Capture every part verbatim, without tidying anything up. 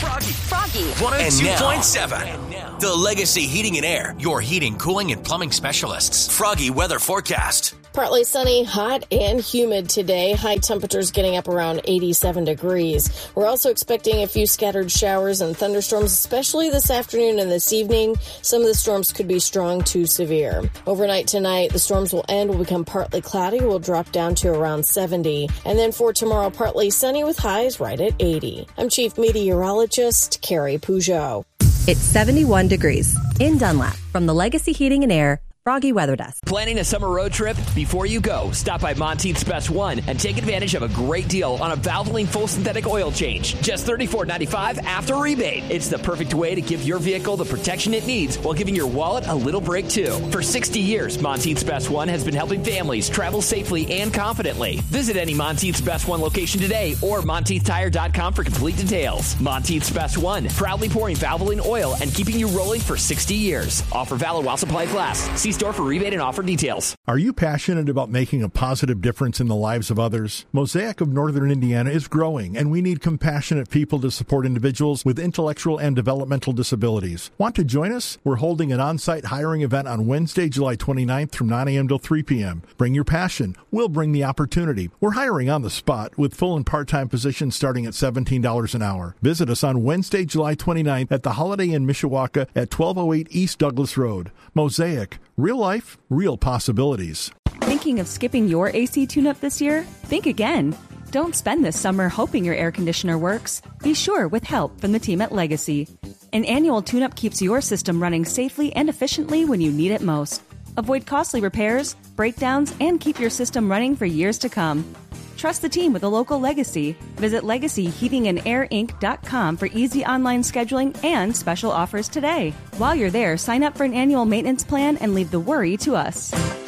Froggy. Froggy. one oh two point seven. The Legacy Heating and Air, your heating, cooling, and plumbing specialists. Froggy weather forecast. Partly sunny, hot, and humid today. High temperatures getting up around eighty-seven degrees. We're also expecting a few scattered showers and thunderstorms, especially this afternoon and this evening. Some of the storms could be strong to severe. Overnight tonight, the storms will end, will become partly cloudy, will drop down to around seventy. And then for tomorrow, partly sunny with highs right at eighty. I'm Chief Meteorologist Carrie Peugeot. It's seventy-one degrees in Dunlap from the Legacy Heating and Air Froggy Weather Desk. Planning a summer road trip? Before you go, stop by Monteith's Best One and take advantage of a great deal on a Valvoline full synthetic oil change. Just thirty-four ninety-five after rebate. It's the perfect way to give your vehicle the protection it needs while giving your wallet a little break too. For sixty years, Monteith's Best One has been helping families travel safely and confidently. Visit any Monteith's Best One location today or Monteith Tire dot com for complete details. Monteith's Best One, proudly pouring Valvoline oil and keeping you rolling for sixty years. Offer valid while supplies last. See store for rebate and offer details. Are you passionate about making a positive difference in the lives of others? Mosaic of Northern Indiana is growing, and we need compassionate people to support individuals with intellectual and developmental disabilities. Want to join us? We're holding an on-site hiring event on Wednesday, July twenty-ninth from nine a.m. till three p.m. Bring your passion. We'll bring the opportunity. We're hiring on the spot with full and part-time positions starting at seventeen dollars an hour. Visit us on Wednesday, July twenty-ninth at the Holiday Inn Mishawaka at twelve oh eight East Douglas Road. Mosaic. Real life, real possibilities. Thinking of skipping your A C tune-up this year? Think again. Don't spend this summer hoping your air conditioner works. Be sure with help from the team at Legacy. An annual tune-up keeps your system running safely and efficiently when you need it most. Avoid costly repairs, breakdowns, and keep your system running for years to come. Trust the team with a local Legacy. Visit legacy heating and air inc dot com for easy online scheduling and special offers today. While you're there, sign up for an annual maintenance plan and leave the worry to us.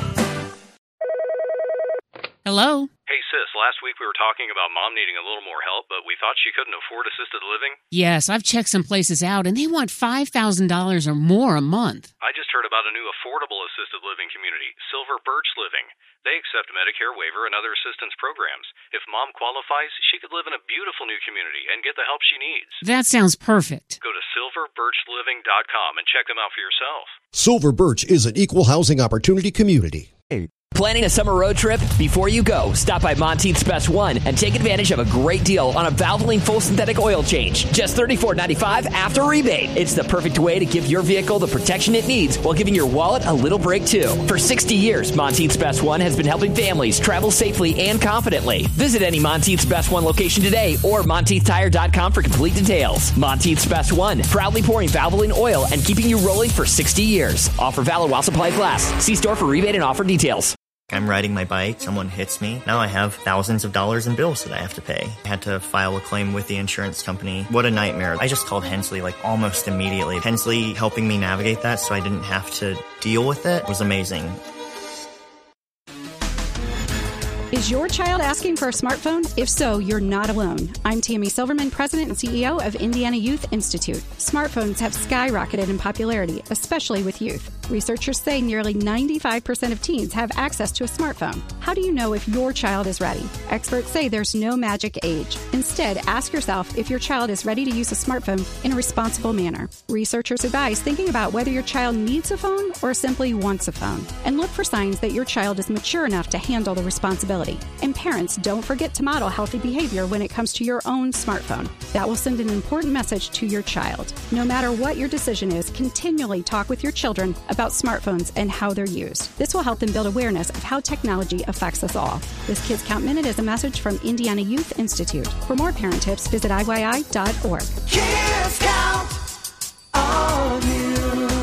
Hello? Hey, sis, last week we were talking about Mom needing a little more help, but we thought she couldn't afford assisted living. Yes, I've checked some places out, and they want five thousand dollars or more a month. I just heard about a new affordable assisted living community, Silver Birch Living. They accept Medicare waiver and other assistance programs. If Mom qualifies, she could live in a beautiful new community and get the help she needs. That sounds perfect. Go to silver birch living dot com and check them out for yourself. Silver Birch is an equal housing opportunity community. Planning a summer road trip? Before you go, stop by Monteith's Best One and take advantage of a great deal on a Valvoline full synthetic oil change. Just thirty-four ninety-five after rebate. It's the perfect way to give your vehicle the protection it needs while giving your wallet a little break too. For sixty years, Monteith's Best One has been helping families travel safely and confidently. Visit any Monteith's Best One location today or Monteith Tire dot com for complete details. Monteith's Best One, proudly pouring Valvoline oil and keeping you rolling for sixty years. Offer valid while supplies last. See store for rebate and offer details. I'm riding my bike, someone hits me. Now I have thousands of dollars in bills that I have to pay. I had to file a claim with the insurance company. What a nightmare. I just called Hensley like almost immediately. Hensley helping me navigate that so I didn't have to deal with it was amazing. Is your child asking for a smartphone? If so, you're not alone. I'm Tammy Silverman, President and C E O of Indiana Youth Institute. Smartphones have skyrocketed in popularity, especially with youth. Researchers say nearly ninety-five percent of teens have access to a smartphone. How do you know if your child is ready? Experts say there's no magic age. Instead, ask yourself if your child is ready to use a smartphone in a responsible manner. Researchers advise thinking about whether your child needs a phone or simply wants a phone. And look for signs that your child is mature enough to handle the responsibility. And parents, don't forget to model healthy behavior when it comes to your own smartphone. That will send an important message to your child. No matter what your decision is, continually talk with your children about smartphones and how they're used. This will help them build awareness of how technology affects us all. This Kids Count Minute is a message from Indiana Youth Institute. For more parent tips, visit I Y I dot org. Kids count on you.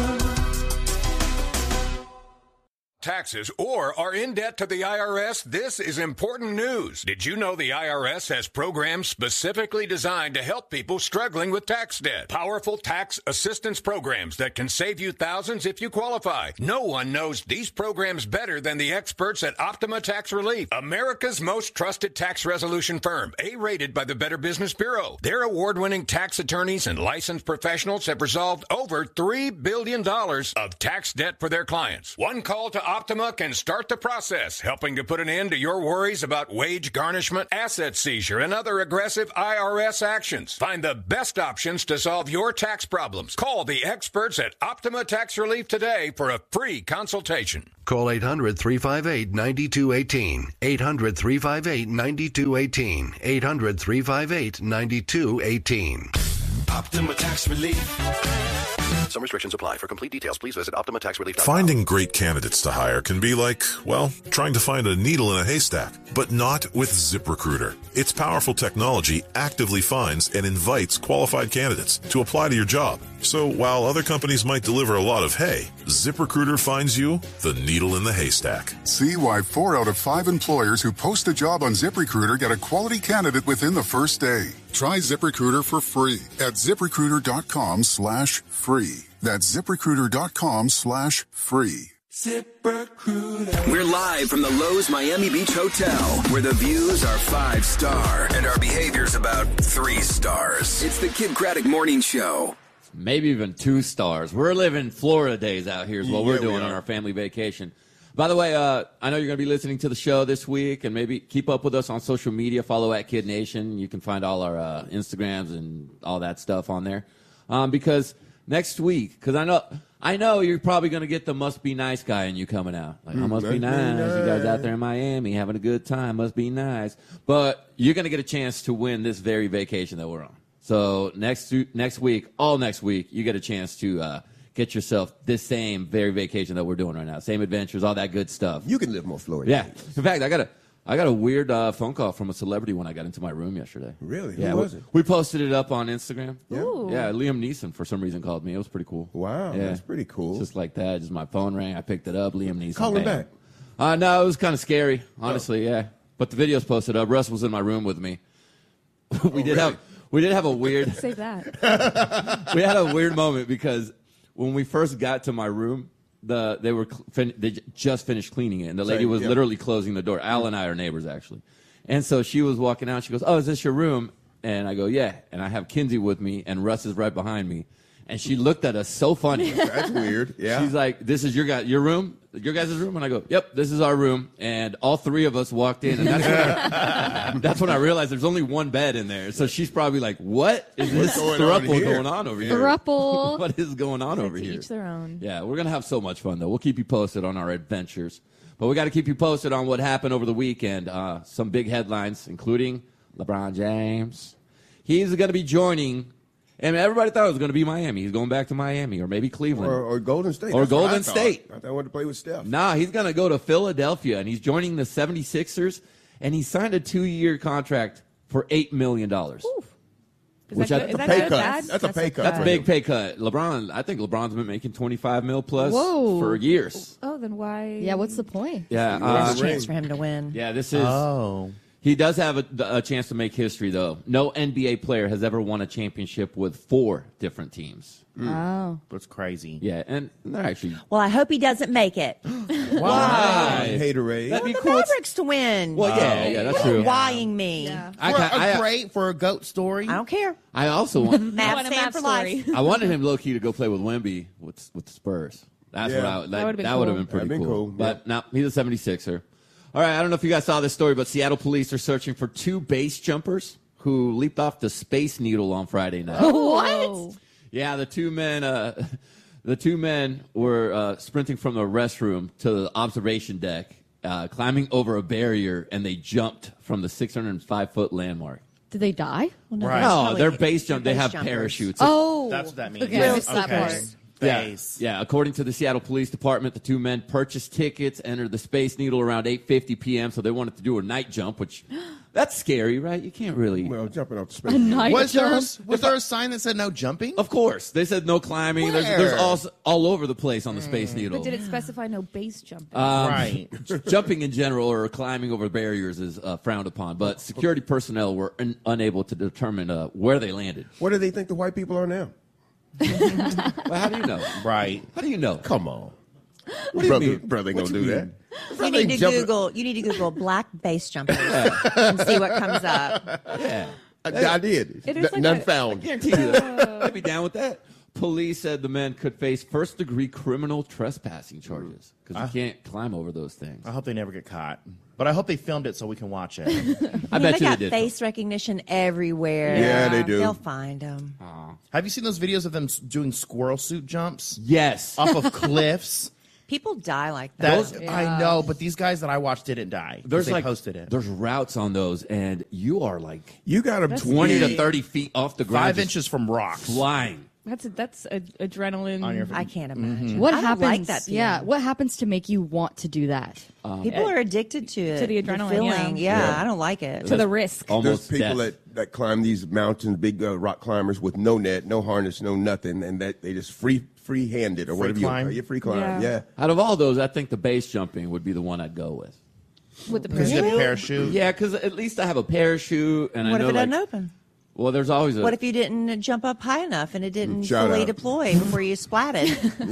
Taxes or are in debt to the I R S? This is important news. Did you know the I R S has programs specifically designed to help people struggling with tax debt? Powerful tax assistance programs that can save you thousands if you qualify. No one knows these programs better than the experts at Optima Tax Relief, America's most trusted tax resolution firm, A-rated by the Better Business Bureau. Their award-winning tax attorneys and licensed professionals have resolved over three billion dollars of tax debt for their clients. One call to Optima can start the process, helping to put an end to your worries about wage garnishment, asset seizure, and other aggressive I R S actions. Find the best options to solve your tax problems. Call the experts at Optima Tax Relief today for a free consultation. Call eight hundred, three five eight, nine two one eight. eight hundred, three five eight, nine two one eight. eight hundred, three five eight, nine two one eight. Optima Tax Relief. Some restrictions apply. For complete details, please visit optima tax relief dot com. Finding great candidates to hire can be like, well, trying to find a needle in a haystack, but not with ZipRecruiter. Its powerful technology actively finds and invites qualified candidates to apply to your job. So while other companies might deliver a lot of hay, ZipRecruiter finds you the needle in the haystack. See why four out of five employers who post a job on ZipRecruiter get a quality candidate within the first day. Try ZipRecruiter for free at ZipRecruiter.com slash free. That's ZipRecruiter.com slash free. ZipRecruiter. We're live from the Lowe's Miami Beach Hotel, where the views are five star and our behavior's about three stars. It's the Kid Craddock Morning Show. Maybe even two stars. We're living Florida days out here is what Yeah, we're doing we on are. our family vacation. By the way, uh, I know you're going to be listening to the show this week, and maybe keep up with us on social media. Follow at Kid Nation. You can find all our uh, Instagrams and all that stuff on there. Um, because next week, because I know I know you're probably going to get the must be nice guy in you coming out. Like, I must be nice. You guys out there in Miami having a good time. Must be nice. But you're going to get a chance to win this very vacation that we're on. So next next week, all next week, you get a chance to uh, get yourself this same very vacation that we're doing right now. Same adventures, all that good stuff. You can live more Florida. Yeah. In fact, I got a I got a weird uh, phone call from a celebrity when I got into my room yesterday. Really? Yeah. Who was we, it? we posted it up on Instagram. Yeah. Ooh. Yeah. Liam Neeson for some reason called me. It was pretty cool. Wow, Yeah. that's pretty cool. Just like that. Just my phone rang. I picked it up. Liam Neeson. Call him bam. back. Uh, no, it was kind of scary, honestly. Yeah. But the video's posted up. Russ was in my room with me. we did really? have we did have a weird. Save that. we had a weird moment because when we first got to my room, the they were cl- fin- they j- just finished cleaning it, and the lady Same, was yeah. literally closing the door. Al and I are neighbors, actually, and so she was walking out. She goes, "Oh, is this your room?" And I go, "Yeah." And I have Kinsey with me, and Russ is right behind me. And she looked at us so funny. That's weird. Yeah. She's like, "This is your guy, your room, your guys' room," and I go, "Yep, this is our room." And all three of us walked in, and that's when I, that's when I realized there's only one bed in there. So she's probably like, "What is this What's going on throuple here?" going on over here? Throuple. What is going on over To here?" each their own. Yeah, we're gonna have so much fun though. We'll keep you posted on our adventures, but we got to keep you posted on what happened over the weekend. Uh, some big headlines, including LeBron James. He's going to be joining. And everybody thought it was going to be Miami. He's going back to Miami or maybe Cleveland. Or, or Golden State. Or That's what Golden I thought. State. I thought I wanted to play with Steph. Nah, he's going to go to Philadelphia, and he's joining the seventy-sixers, and he signed a two-year contract for eight million dollars. Is Which that I- good? Is That's that a pay good? cut. Bad? That's a pay cut. That's a for big him. pay cut. LeBron, I think LeBron's been making twenty-five mil plus Whoa. for years. Oh, then why? Yeah, what's the point? Yeah, He uh, wants There's the a chance ring. for him to win. yeah, this is. Oh. He does have a, a chance to make history, though. No N B A player has ever won a championship with four different teams. Oh. That's crazy. Yeah, and they're actually. Well, I hope he doesn't make it. Why? Haterade. That'd be the cool. Mavericks to win. Well, yeah, yeah, that's true. Whying me. Yeah. I, For ca- a I, great for a goat story. I don't care. I also want. Mavs want a fan Mavs for life. story. I wanted him low key to go play with Wemby with with the Spurs. That's Yeah. what I. That, That would've been that would have cool. been pretty That'd been cool. cool, But no, he's a seventy-sixer. All right, I don't know if you guys saw this story, but Seattle police are searching for two base jumpers who leaped off the Space Needle on Friday night. What? Yeah, the two men. Uh, the two men were uh, sprinting from the restroom to the observation deck, uh, climbing over a barrier, and they jumped from the six hundred five foot landmark. Did they die? Well, no, Right. that's No, probably- they're base jump. They base have jumpers. parachutes. Oh. That's what that means. Okay, I missed that Okay. part. Yeah, Base. yeah. According to the Seattle Police Department, the two men purchased tickets, entered the Space Needle around eight fifty p.m., so they wanted to do a night jump, which that's scary, right? You can't really. Well, jumping off the space. A night Was there, jump. was there a sign that said no jumping? Of course. They said no climbing. There's, Where? there's all, all over the place on the Space Needle. But did it specify no base jumping? Um, Right. Jumping in general or climbing over barriers is uh, frowned upon, but security personnel were un- unable to determine uh, where they landed. What do they think the white people are now? Well, how do you know? Right. How do you know? Come on. What do you brother, mean? brother ain't What gonna you do mean? that. You need to jumping- Google. You need to Google black base jumpers and see what comes up. Yeah. I, I did. It is N- like None a- found. Guarantee you that. I'd be down with that. police said the men could face first-degree criminal trespassing charges because you can't climb over those things. I hope they never get caught. But I hope they filmed it so we can watch it. I Yeah, bet they you got they did. face recognition everywhere. Yeah, they do. They'll find them. Have you seen those videos of them s- doing squirrel suit jumps? Yes. Off of cliffs? People die like that. That, I know, but these guys that I watched didn't die. There's they like posted it. There's routes on those, and you are like You got to twenty to thirty feet off the ground, Five just inches from rocks. flying. That's that's a, adrenaline. On your- I can't imagine. What I don't happens? like that yeah. feeling. What happens to make you want to do that? Um, People are addicted to it. To the adrenaline, feeling. yeah. Yeah, Yeah. I don't like it. To the risk. Almost There's people death. that, that climb these mountains, big uh, rock climbers with no net, no harness, no nothing, and that they just free free handed or Free whatever climb? you. Yeah, free climb. Yeah. Yeah. Out of all those, I think the base jumping would be the one I'd go with. With the Because you get a parachute. parachute. Yeah, because at least I have a parachute, and What I if know it doesn't like, open? well, there's always a. What if you didn't jump up high enough and it didn't Shout fully out. deploy before you splatted?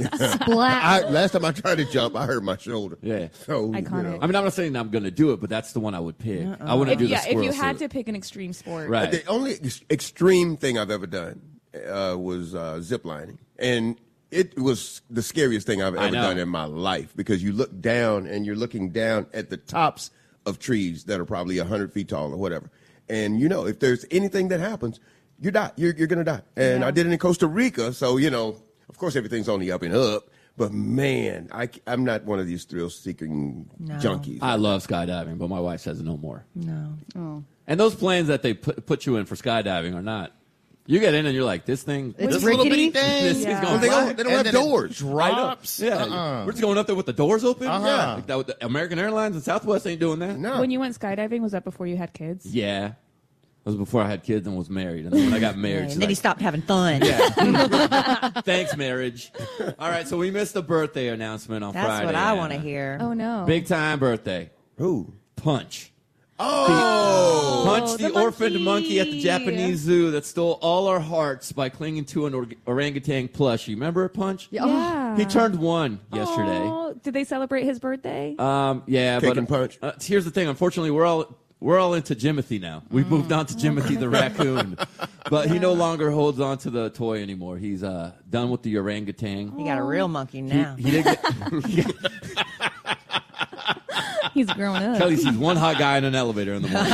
Splat. I, last time I tried to jump, I hurt my shoulder. Yeah. So you Iconic. know. I mean, I'm not saying I'm going to do it, but that's the one I would pick. I wouldn't If, do the yeah, if squirrel you had suit. to pick an extreme sport, Right. The only ex- extreme thing I've ever done uh, was uh, zip lining, and it was the scariest thing I've I ever know. done in my life because you look down and you're looking down at the tops of trees that are probably one hundred feet tall or whatever, and you know if there's anything that happens, you die. You're, you're going to die. And Yeah. I did it in Costa Rica, so you know, of course, everything's on the up and up. But man, I, am not one of these thrill-seeking No. junkies. I love skydiving, but my wife says no more. No. Oh. And those planes that they put, put you in for skydiving are not. You get in and you're like, this thing, It's this rickety. little bitty thing, this Yeah. is going Well, they flat. don't, they don't And have then it doors. drops. Yeah, Uh-uh. we're just going up there with the doors open. Uh-huh. Yeah, like that with the American Airlines and Southwest ain't doing that. No. When you went skydiving, was that before you had kids? Yeah, it was before I had kids and was married. And then when I got married, And she's then he like, stopped having fun. yeah. Thanks, marriage. All right, so we missed the birthday announcement on That's Friday. what I want to Anna. hear. Oh no. Big time birthday. Who? Punch. Oh. Punch the, the orphaned monkey at the monkey. Japanese zoo that stole all our hearts by clinging to an or- orangutan plushie. Remember Punch? Yeah. He turned one yesterday. Oh, did they celebrate his birthday? Um, yeah, Kick but and punch. Uh, here's the thing. Unfortunately, we're all we're all into Jimothy now. We've moved on to Jimothy the raccoon, but he no longer holds on to the toy anymore. He's uh, done with the orangutan. You got a real monkey now. He did get, He's grown up. Kelly sees one hot guy in an elevator in the morning.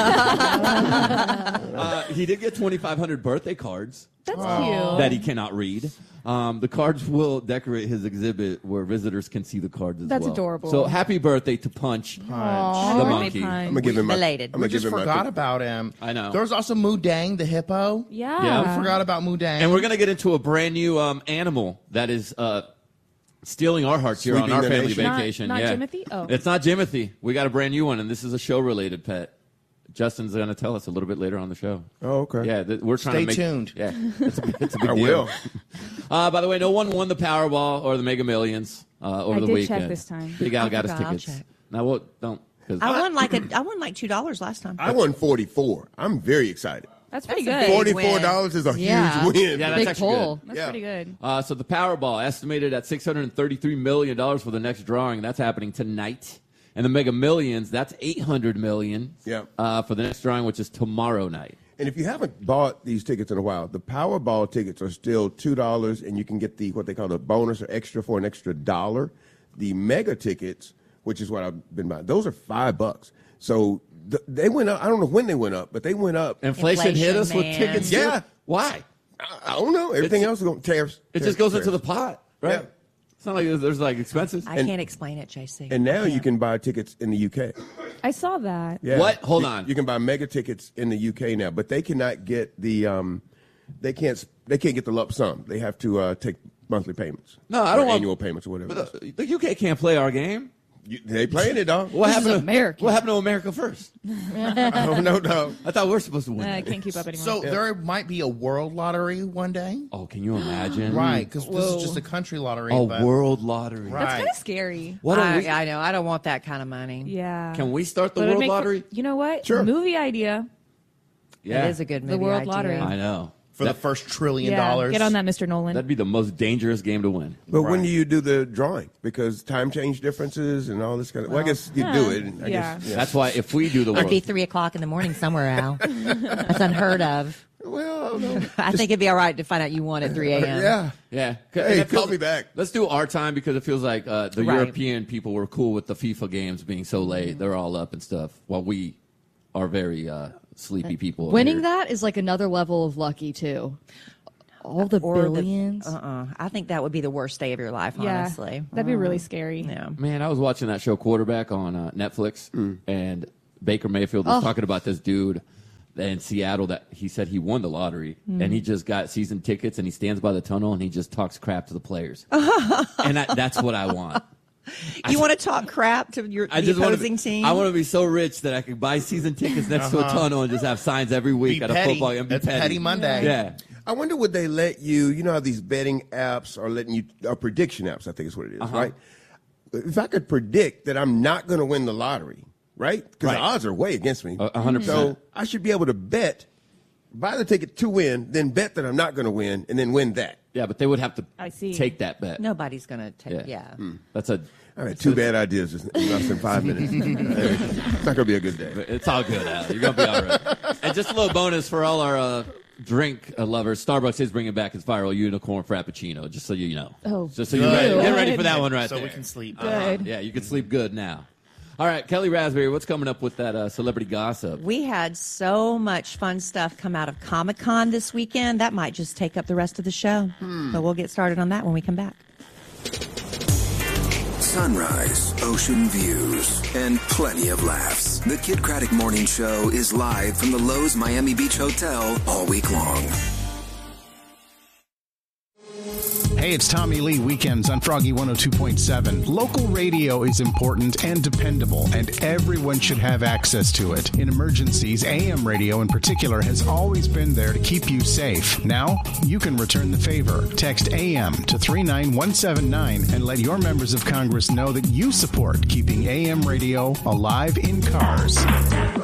uh, he did get twenty-five hundred birthday cards. That's uh, cute. That he cannot read. Um, the cards will decorate his exhibit where visitors can see the cards as That's well. adorable. So happy birthday to Punch, Aw. the Happy monkey. birthday, Punch. I'm gonna give him my. Belated. I'm We gonna give just him my forgot pick. about him. I know. There was also Mudang, the hippo. Yeah. Yeah. We forgot about Mudang. And we're going to get into a brand new um, animal that is uh, stealing our hearts here Sweeping on our the family nation. Not- vacation. not yeah. Jimothy? Oh. It's not Jimothy. We got a brand new one, and this is a show-related pet. Justin's going to tell us a little bit later on the show. Oh, okay. Yeah, th- we're trying Stay to make. tuned. Yeah, it's a, it's a big I deal. will. Uh, by the way, no one won the Powerball or the Mega Millions uh, over I the did weekend. check this time. Big Al I got his forgot. I'll tickets. check. Now, well, don't. 'cause- I won like a I won like two dollars last time. I won forty-four. I'm very excited. That's pretty That's a good. big Forty-four dollars is a Yeah. huge win. Yeah, that's Big actually pull. good. That's Yeah. pretty good. Uh, so the Powerball estimated at six hundred thirty-three million dollars for the next drawing. That's happening tonight. And the Mega Millions, that's eight hundred million dollars Yeah. uh, for the next drawing, which is tomorrow night. And if you haven't bought these tickets in a while, the Powerball tickets are still two dollars, and you can get the what they call the bonus or extra for an extra dollar. The mega tickets, which is what I've been buying, those are five bucks. So th- they went up. I don't know when they went up, but they went up. Inflation, Inflation, hit us with man. tickets. Yeah. too? Why? I, I don't know. Everything It's- else is going tariffs. It tariffs, just goes into tariffs. the pot, right? Yeah. It's not like there's, there's like expenses. I And- can't explain it, J C. And now I you can't. can buy tickets in the U K. I saw that. Yeah. What? Hold You- on. You can buy mega tickets in the U K now, but they cannot get the um, they can't they can't get the lump sum. They have to uh, take monthly payments. No, I Or don't want- annual payments or whatever. But the, the U K can't play our game. You, they playing it, dog. What This happened is to America. What happened to America first? I don't know, dog. I thought we were supposed to win. I can't keep up anymore. So there might be a world lottery one day. Oh, can you imagine? Right, because this Whoa. is just a country lottery. A but, world lottery. Right. That's kind of scary. What I, are we? I know. I don't want that kind of money. Yeah. Can we start the But it'd world make for- lottery? you know what? Sure. Movie idea. Yeah, It is a good movie The world idea. lottery. I know. For the first trillion Yeah. dollars. Get on that, Mister Nolan. That'd be the most dangerous game to win. But when Right. do you do the drawing? Because time change differences and all this kind of. Well, I guess you do it. I Yeah. guess, yeah. That's why if we do the It'd world, be three o'clock in the morning somewhere, Al. That's unheard of. Well, I don't know. I think it'd be all right to find out you won at three a.m. Yeah. Yeah. Hey, It feels- call me back. Let's do our time because it feels like uh, the Right. European people were cool with the FIFA games being so late. They're all up and stuff, while we are very uh, sleepy people. Winning here. that is like another level of lucky too. All the Or the- billions. uh-uh. I think that would be the worst day of your life, Yeah, honestly. that'd be really Mm. scary. Yeah. Man, I was watching that show Quarterback on uh, Netflix, and Baker Mayfield was Oh. talking about this dude in Seattle that he said he won the lottery, Mm. and he just got season tickets, and he stands by the tunnel and he just talks crap to the players, and I, that's what I want. You want to talk crap to your I the just want to opposing be, team? I want to be so rich that I could buy season tickets next to a Uh-huh. tunnel and just have signs every week Be at a petty. football game. and be That's Petty Monday. Yeah. I wonder would they let you, you know how these betting apps are letting you, uh, prediction apps, I think is what it is, Uh-huh. right? If I could predict that I'm not going to win the lottery, right? Because Right. the odds are way against me. A- a hundred So percent. I should be able to bet, buy the ticket to win, then bet that I'm not going to win, and then win that. Yeah, but they would have to I see. take that bet. Nobody's going to take. Yeah. Yeah. Hmm. That's a. All right, two bad ideas in less than five minutes. It's not going to be a good day. It's all good, Al. You're gonna be all right. And just a little bonus for all our uh, drink uh, lovers: Starbucks is bringing back its viral unicorn frappuccino. Just so you know. Oh, just so you're ready. good. Get ready for that one right So there. we can sleep. Uh-huh. Good. Yeah, you can sleep good now. All right, Kelly Raspberry, what's coming up with that uh, celebrity gossip? We had so much fun stuff come out of Comic-Con this weekend. That might just take up the rest of the show. But we'll get started on that when we come back. Sunrise, ocean views, and plenty of laughs. The Kid Craddock Morning Show is live from the Lowe's Miami Beach Hotel all week long. Hey, it's Tommy Lee, Weekends on Froggy one oh two point seven. Local radio is important and dependable, and everyone should have access to it. In emergencies, A M radio in particular has always been there to keep you safe. Now, you can return the favor. Text A M to three nine one seven nine and let your members of Congress know that you support keeping A M radio alive in cars.